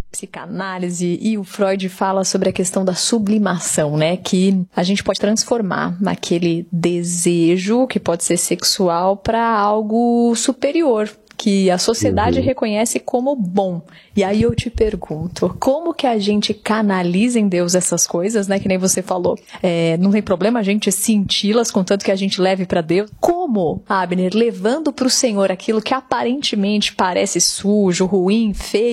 psicanálise e o Freud fala sobre a questão da sublimação, né? Que a gente pode transformar naquele desejo que pode ser sexual para algo superior, que a sociedade reconhece como bom. E aí eu te pergunto, como que a gente canaliza em Deus essas coisas, né? Que nem você falou, não tem problema a gente senti-las, contanto que a gente leve para Deus. Como, Abner, levando para o Senhor aquilo que aparentemente parece sujo, ruim, feio,